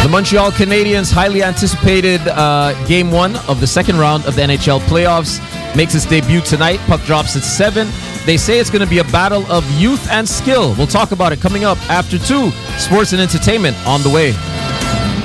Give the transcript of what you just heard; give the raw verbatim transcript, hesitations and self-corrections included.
The Montreal Canadiens, highly anticipated uh, game one of the second round of the N H L playoffs, makes its debut tonight. Puck drops at seven. They say it's going to be a battle of youth and skill. We'll talk about it coming up after two. Sports and entertainment on the way.